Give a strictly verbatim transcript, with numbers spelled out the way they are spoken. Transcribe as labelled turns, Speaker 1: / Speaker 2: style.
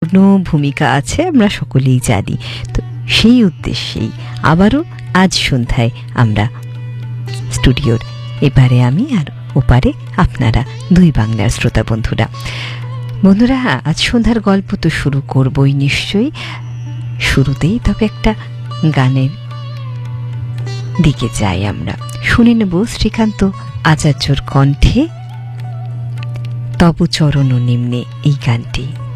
Speaker 1: গুরুত্বপূর্ণ ভূমিকা আছে আমরা সকলেই জানি। তো সেই উদ্দেশ্যেই আবারও আজ সন্ধ্যায় আমরা স্টুডিওর এপারে আমি আর ওপারে আপনারা দুই বাংলার শ্রোতা বন্ধুরা। বন্ধুরা, আজ সন্ধ্যার গল্প তো শুরু করবই নিশ্চয়ই। শুরুতেই তবে একটা গানের দিকে যাই, আমরা শুনে নেব শ্রীকান্ত আচার্যর কণ্ঠে তব চরণ নিম্নে এই গানটি।